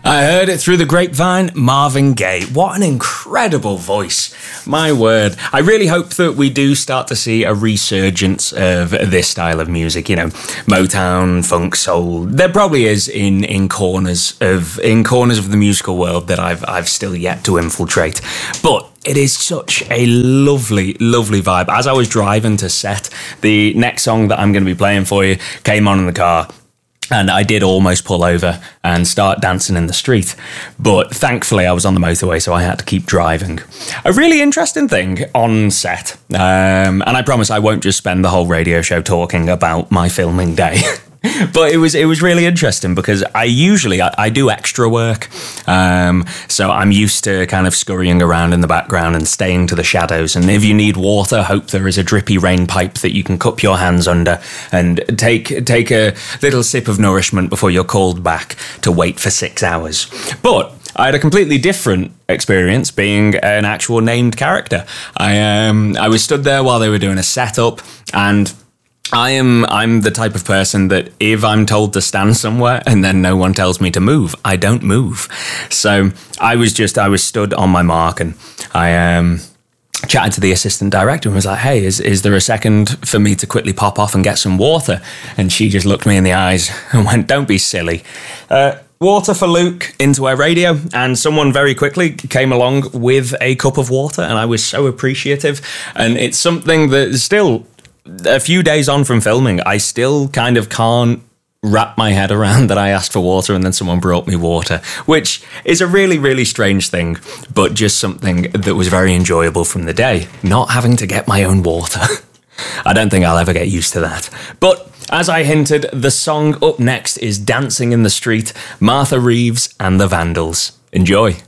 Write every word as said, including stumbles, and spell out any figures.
I heard it through the grapevine, Marvin Gaye. What an incredible voice. My word. I really hope that we do start to see a resurgence of this style of music, you know, Motown, funk, soul. There probably is in, in corners of in corners of the musical world that I've I've still yet to infiltrate. But it is such a lovely, lovely vibe. As I was driving to set, the next song that I'm going to be playing for you came on in the car. And I did almost pull over and start dancing in the street. But thankfully, I was on the motorway, so I had to keep driving. A really interesting thing on set. Um, and I promise I won't just spend the whole radio show talking about my filming day. But it was it was really interesting because I usually, I, I do extra work. Um, so I'm used to kind of scurrying around in the background and staying to the shadows. And if you need water, hope there is a drippy rain pipe that you can cup your hands under and take, take a little sip of nourishment before you're called back to wait for six hours. But I had a completely different experience being an actual named character. I um I was stood there while they were doing a setup, and I am I'm the type of person that if I'm told to stand somewhere and then no one tells me to move, I don't move. So I was just I was stood on my mark, and I um chatted to the assistant director and was like, hey, is is there a second for me to quickly pop off and get some water? And she just looked me in the eyes and went, don't be silly. Uh, water for Luke into our radio, and someone very quickly came along with a cup of water, and I was so appreciative. And it's something that still, a few days on from filming, I still kind of can't wrap my head around that I asked for water and then someone brought me water, which is a really, really strange thing, but just something that was very enjoyable from the day, not having to get my own water. I don't think I'll ever get used to that. But as I hinted, the song up next is Dancing in the Street, Martha Reeves and the Vandals. Enjoy.